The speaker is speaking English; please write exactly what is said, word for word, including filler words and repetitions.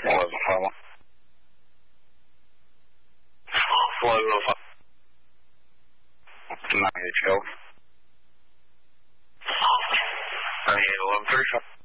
was the problem. What was the problem? Not a joke. I mean, eleven thirty-five.